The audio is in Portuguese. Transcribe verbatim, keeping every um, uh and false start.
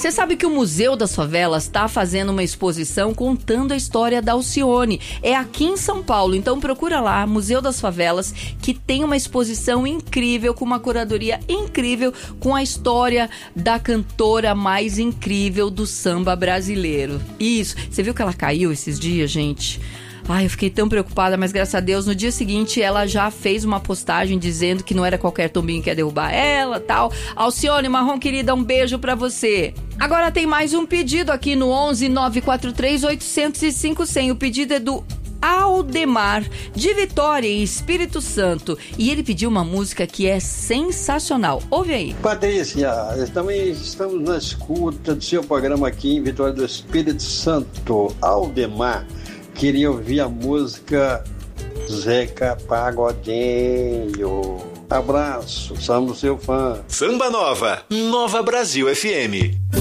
Você sabe que o Museu das Favelas está fazendo uma exposição contando a história da Alcione. É aqui em São Paulo, então procura lá, Museu das Favelas, que tem uma exposição incrível, com uma curadoria incrível, com a história da cantora mais incrível do samba brasileiro. Isso, você viu que ela caiu esses dias, gente? Ai, eu fiquei tão preocupada, mas graças a Deus, no dia seguinte ela já fez uma postagem dizendo que não era qualquer tombinho que ia derrubar ela, tal. Alcione Marrom, querida, um beijo pra você. Agora tem mais um pedido aqui no onze nove quatro três oito zero cinco zero zero. O pedido é do Aldemar, de Vitória, em Espírito Santo. E ele pediu uma música que é sensacional. Ouve aí. Patrícia, também estamos na escuta do seu programa aqui em Vitória do Espírito Santo. Aldemar queria ouvir a música Zeca Pagodinho. Abraço, somos seu fã. Samba Nova, Nova Brasil F M.